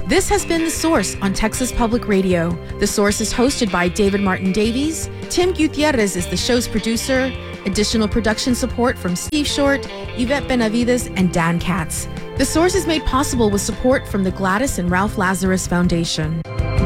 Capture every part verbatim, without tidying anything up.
This has been The Source on Texas Public Radio. The Source is hosted by David Martin Davies. Tim Gutierrez is the show's producer. Additional production support from Steve Short, Yvette Benavides, and Dan Katz. The Source is made possible with support from the Gladys and Ralph Lazarus Foundation.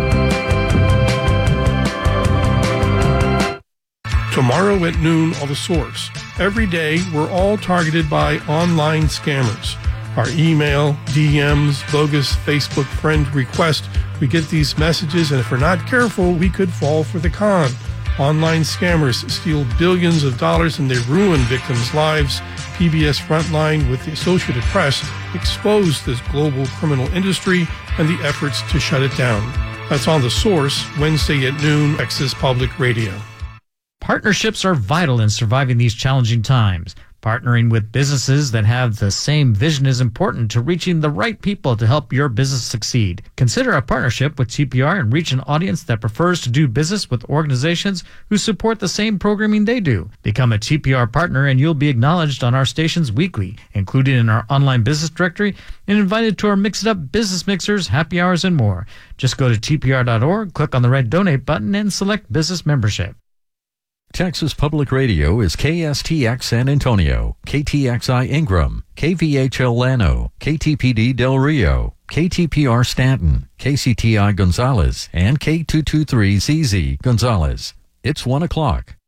Tomorrow at noon on The Source. Every day, we're all targeted by online scammers. Our email, D Ms, bogus Facebook friend request, we get these messages, and if we're not careful, we could fall for the con. Online scammers steal billions of dollars and they ruin victims' lives. P B S Frontline with the Associated Press exposed this global criminal industry and the efforts to shut it down. That's on The Source, Wednesday at noon, Texas Public Radio. Partnerships are vital in surviving these challenging times. Partnering with businesses that have the same vision is important to reaching the right people to help your business succeed. Consider a partnership with T P R and reach an audience that prefers to do business with organizations who support the same programming they do. Become a T P R partner and you'll be acknowledged on our stations weekly, included in our online business directory, and invited to our Mix It Up business mixers, happy hours, and more. Just go to T P R dot org, click on the red donate button, and select business membership. Texas Public Radio is K S T X San Antonio, K T X I Ingram, K V H L Llano, K T P D Del Rio, K T P R Stanton, K C T I Gonzales, and K two twenty-three Z Z Gonzales. It's one o'clock.